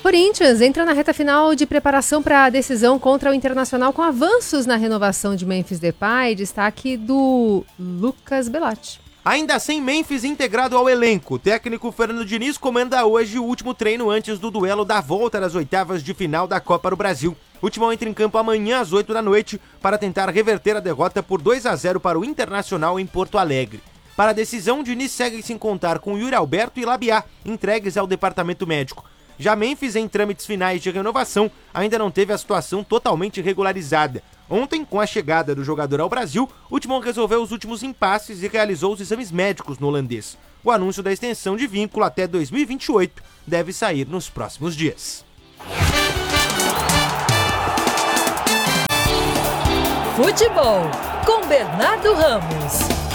Corinthians entra na reta final de preparação para a decisão contra o Internacional com avanços na renovação de Memphis Depay, destaque do Lucas Bellotti. Ainda sem Memphis integrado ao elenco, o técnico Fernando Diniz comanda hoje o último treino antes do duelo da volta das oitavas de final da Copa do Brasil. O Timão entra em campo amanhã às 8 da noite para tentar reverter a derrota por 2-0 para o Internacional em Porto Alegre. Para a decisão, Diniz segue sem contar com Yuri Alberto e Labiá, entregues ao departamento médico. Já Memphis, em trâmites finais de renovação, ainda não teve a situação totalmente regularizada. Ontem, com a chegada do jogador ao Brasil, o Timão resolveu os últimos impasses e realizou os exames médicos no holandês. O anúncio da extensão de vínculo até 2028 deve sair nos próximos dias. Futebol, com Bernardo Ramos.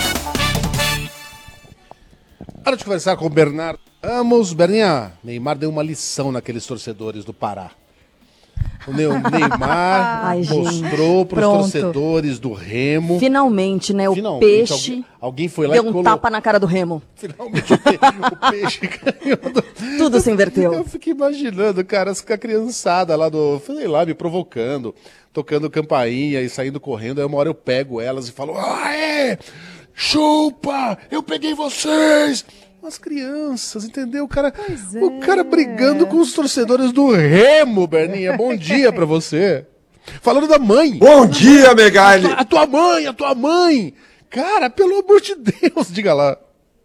Hora de conversar com o Bernardo Ramos. Berninha, Neymar deu uma lição naqueles torcedores do Pará. O Neymar mostrou para os torcedores do Remo. Finalmente, né? O peixe. Alguém foi lá deu um tapa na cara do Remo. Finalmente o peixe ganhou. Tudo se inverteu. Eu fiquei imaginando, cara, a criançada lá sei lá, me provocando, tocando campainha e saindo correndo. Aí uma hora eu pego elas e falo: aê! Chupa! Eu peguei vocês! As crianças, entendeu? O cara brigando com os torcedores do Remo, Berninha. Bom dia pra você. Falando da mãe. Bom dia, Megali. A tua mãe. Cara, pelo amor de Deus, diga lá.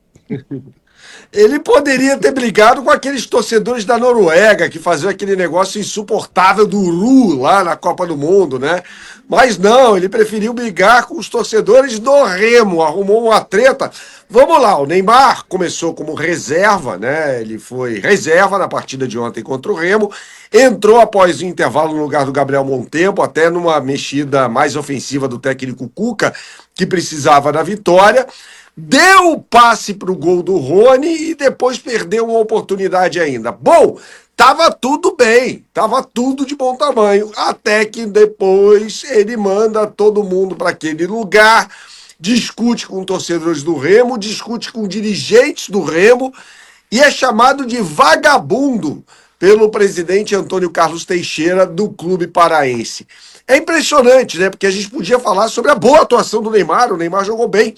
Ele poderia ter brigado com aqueles torcedores da Noruega que faziam aquele negócio insuportável do Uru lá na Copa do Mundo, né? Mas não, ele preferiu brigar com os torcedores do Remo, arrumou uma treta. Vamos lá, o Neymar começou como reserva, né? Ele foi reserva na partida de ontem contra o Remo, entrou após o intervalo no lugar do Gabriel Montempo, até numa mexida mais ofensiva do técnico Cuca, que precisava da vitória. Deu o passe para o gol do Rony e depois perdeu uma oportunidade ainda. Bom, tava tudo bem, tava tudo de bom tamanho, até que depois ele manda todo mundo para aquele lugar, discute com torcedores do Remo, discute com dirigentes do Remo e é chamado de vagabundo pelo presidente Antônio Carlos Teixeira do clube paraense. É impressionante, né? Porque a gente podia falar sobre a boa atuação do Neymar. O Neymar jogou bem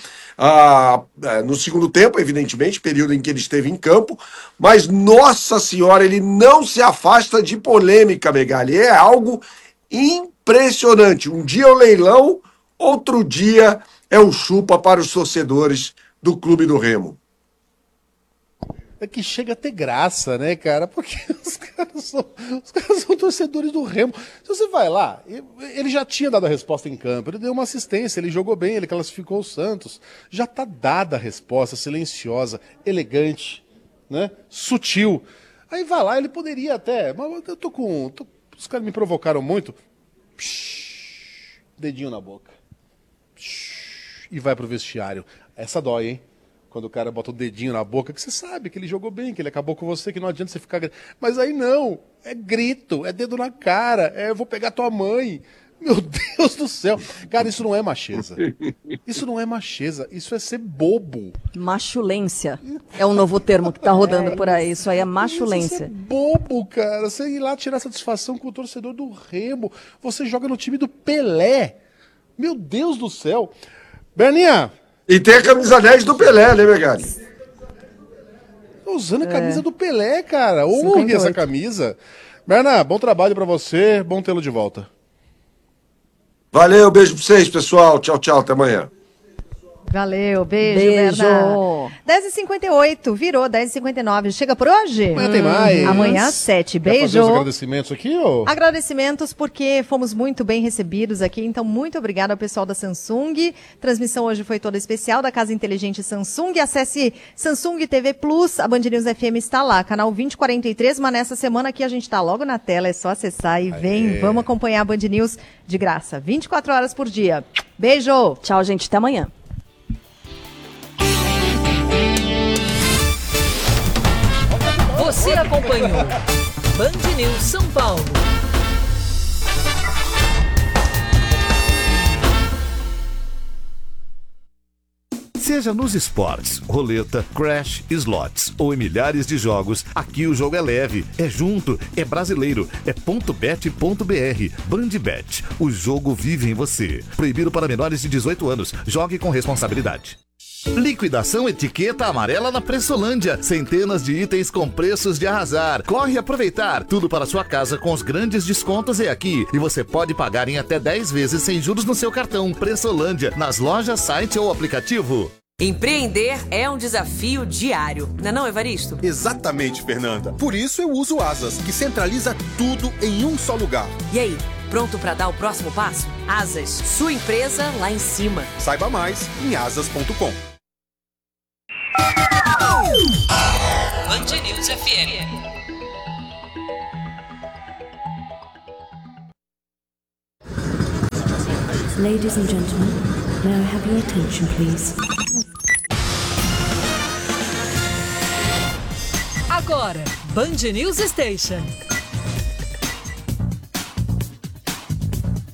no segundo tempo, evidentemente, período em que ele esteve em campo. Mas, nossa senhora, ele não se afasta de polêmica, Megali. É algo impressionante. Um dia é o leilão, outro dia é o chupa para os torcedores do Clube do Remo. É que chega a ter graça, né, cara? Porque os caras são torcedores do Remo. Se você vai lá, ele já tinha dado a resposta em campo, ele deu uma assistência, ele jogou bem, ele classificou o Santos. Já tá dada a resposta, silenciosa, elegante, né? Sutil. Aí vai lá, ele poderia até... Mas eu os caras me provocaram muito. Dedinho na boca. E vai pro vestiário. Essa dói, hein? Quando o cara bota o dedinho na boca, que você sabe que ele jogou bem, que ele acabou com você, que não adianta você ficar... Mas aí não, é grito, é dedo na cara, eu vou pegar tua mãe. Meu Deus do céu. Cara, isso não é macheza. Isso não é macheza, isso é ser bobo. Machulência. É um novo termo que tá rodando por aí, isso aí é machulência. Isso é bobo, cara. Você ir lá tirar satisfação com o torcedor do Remo. Você joga no time do Pelé. Meu Deus do céu. Berninha... E tem a camisa 10 do Pelé, né, Megali? Tô usando a camisa do Pelé, cara. Honre essa camisa. Berna, bom trabalho pra você. Bom tê-lo de volta. Valeu, beijo pra vocês, pessoal. Tchau, tchau. Até amanhã. Valeu, beijo. Berna. 10h58, virou 10h59. Chega por hoje? Amanhã tem mais. Amanhã às 7. Quer Beijo. fazer os agradecimentos aqui, ou? Agradecimentos porque fomos muito bem recebidos aqui, então muito obrigada ao pessoal da Samsung. Transmissão hoje foi toda especial da Casa Inteligente Samsung. Acesse Samsung TV Plus, a Band News FM está lá, canal 2043, mas nessa semana aqui a gente está logo na tela, é só acessar e vem, vamos acompanhar a Band News de graça, 24 horas por dia. Beijo. Tchau, gente, até amanhã. Você acompanhou Band News São Paulo. Seja nos esportes, roleta, crash, slots ou em milhares de jogos, aqui o jogo é leve, é junto, é brasileiro, é .bet.br. Bandbet, o jogo vive em você. Proibido para menores de 18 anos. Jogue com responsabilidade. Liquidação etiqueta amarela na Pressolândia. Centenas de itens com preços de arrasar. Corre aproveitar. Tudo para sua casa com os grandes descontos é aqui. E você pode pagar em até 10 vezes sem juros no seu cartão. Pressolândia, nas lojas, site ou aplicativo. Empreender é um desafio diário. Não é, Evaristo? Exatamente, Fernanda. Por isso eu uso o Asas, que centraliza tudo em um só lugar. E aí, pronto para dar o próximo passo? Asas, sua empresa lá em cima. Saiba mais em asas.com. Band News FM. Ladies and gentlemen, may I have your attention, please? Agora, Band News Station.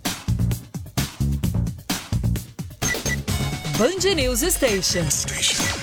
Band News Station.